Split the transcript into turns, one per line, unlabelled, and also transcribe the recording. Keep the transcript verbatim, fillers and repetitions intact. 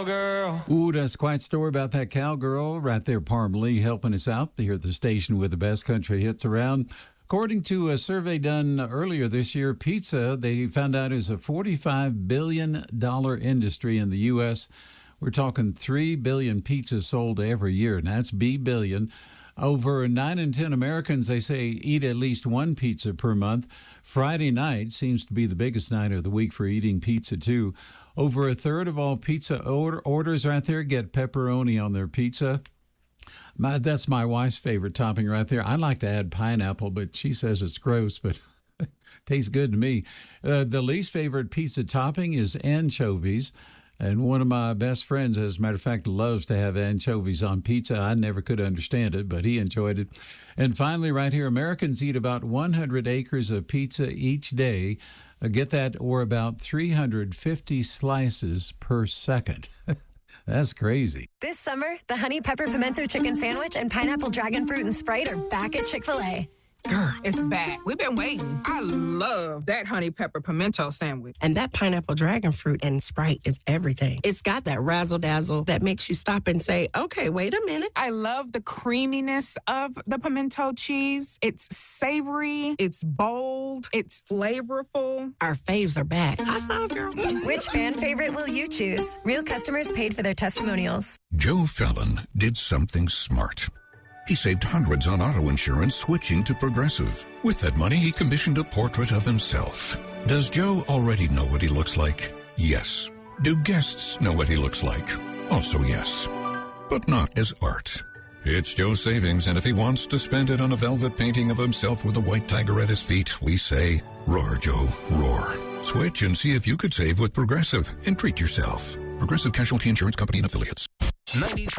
cowgirl.
Ooh, that's quite a story about that cowgirl right there. Parm Lee helping us out here at the station with the best country hits around. According to a survey done earlier this year, pizza, they found out, is a forty-five billion dollars industry in the U S. We're talking three billion pizzas sold every year, and that's B billion. Over nine in ten Americans, they say, eat at least one pizza per month. Friday night seems to be the biggest night of the week for eating pizza, too. Over a third of all pizza order, orders right there get pepperoni on their pizza. My, that's my wife's favorite topping right there. I like to add pineapple, but she says it's gross, but tastes good to me. Uh, the least favorite pizza topping is anchovies. And one of my best friends, as a matter of fact, loves to have anchovies on pizza. I never could understand it, but he enjoyed it. And finally, right here, Americans eat about one hundred acres of pizza each day. Uh, get that, or about three hundred fifty slices per second. That's crazy.
This summer, the Honey Pepper Pimento Chicken Sandwich and Pineapple Dragon Fruit and Sprite are back at Chick-fil-A.
Girl, it's back. We've been waiting. I love that honey pepper pimento sandwich.
And that pineapple dragon fruit and Sprite is everything. It's got that razzle dazzle that makes you stop and say, okay, wait a minute.
I love the creaminess of the pimento cheese. It's savory. It's bold. It's flavorful.
Our faves are back. I saw, girl.
Which fan favorite will you choose? Real customers paid for their testimonials.
Joe Fallon did something smart. He saved hundreds on auto insurance switching to Progressive. With that money, he commissioned a portrait of himself. Does Joe already know what he looks like? Yes. Do guests know what he looks like? Also yes. But not as art. It's Joe's savings, and if he wants to spend it on a velvet painting of himself with a white tiger at his feet, we say, roar, Joe, roar. Switch and see if you could save with Progressive and treat yourself. Progressive Casualty Insurance Company and Affiliates.